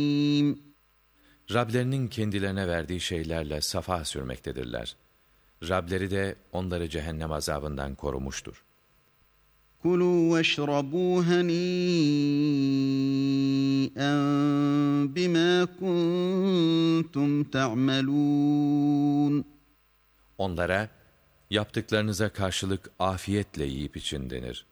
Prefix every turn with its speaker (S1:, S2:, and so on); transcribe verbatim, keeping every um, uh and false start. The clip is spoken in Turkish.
S1: Rablerinin kendilerine verdiği şeylerle safa sürmektedirler. Rableri de onları cehennem azabından korumuştur.
S2: كُلُوا وَاشْرَبُوا هَنِيئًا بِمَا كُنتُمْ تَعْمَلُونَ
S1: Onlara yaptıklarınıza karşılık afiyetle yiyip için denir.